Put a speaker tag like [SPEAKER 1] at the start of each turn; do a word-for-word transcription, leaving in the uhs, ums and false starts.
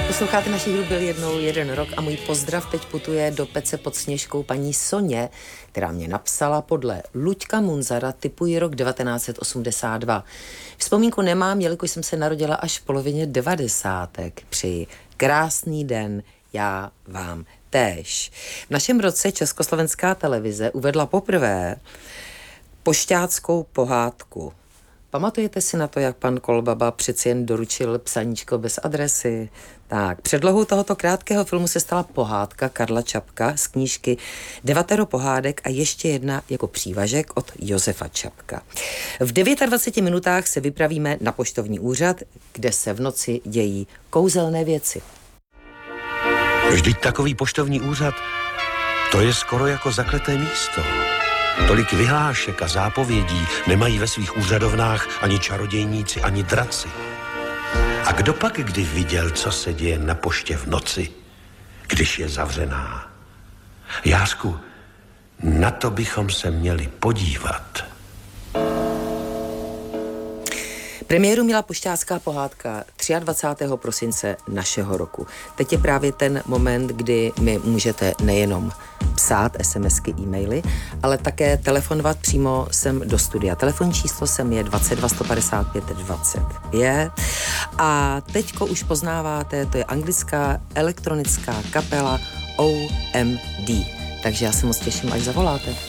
[SPEAKER 1] Posloucháte naší hru Byl jednou jeden rok a můj pozdrav teď putuje do Pece pod Sněžkou paní Soně, která mě napsala: podle Luďka Munzara typuji rok devatenáct set osmdesát dva. Vzpomínku nemám, jelikož jsem se narodila až v polovině devadesátek. Přeji krásný den, já vám též. V našem roce Československá televize uvedla poprvé pošťáckou pohádku. Pamatujete si na to, jak pan Kolbaba přeci jen doručil psaníčko bez adresy? Tak, předlohou tohoto krátkého filmu se stala pohádka Karla Čapka z knížky Devatero pohádek a ještě jedna jako přívažek od Josefa Čapka. V dvaceti devíti minutách se vypravíme na poštovní úřad, kde se v noci dějí kouzelné věci.
[SPEAKER 2] Vždyť takový poštovní úřad, to je skoro jako zakleté místo. Tolik vyhlášek a zápovědí nemají ve svých úřadovnách ani čarodějníci, ani draci. A kdo pak kdy viděl, co se děje na poště v noci, když je zavřená? Jářku, na to bychom se měli podívat.
[SPEAKER 1] Premiéru měla pošťácká pohádka dvacátého třetího prosince našeho roku. Teď je právě ten moment, kdy mi můžete nejenom psát SMSky, e-maily, ale také telefonovat přímo sem do studia. Telefonní číslo sem je dvacet dva sto padesát pět dvacet pět a teďko už poznáváte, to je anglická elektronická kapela O M D. Takže já se moc těším, až zavoláte.